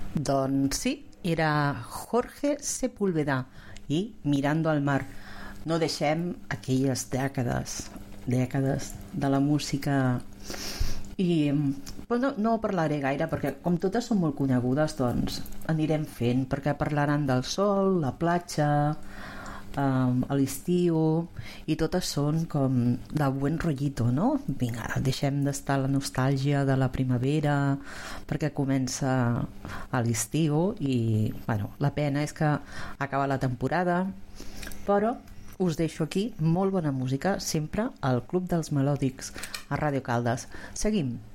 Doncs sí, era Jorge Sepúlveda i Mirando al mar. No deixem aquelles dècades de la música i no parlaré gaire perquè com totes són molt conegudes doncs anirem fent perquè parlaran del sol, la platja, a l'estiu i totes són com de buen rollito, no? Vinga, deixem d'estar la nostàlgia de la primavera perquè comença a l'estiu i bueno, la pena és que acaba la temporada, però us deixo aquí molt bona música sempre al Club dels Melòdics a Ràdio Caldes. Seguim.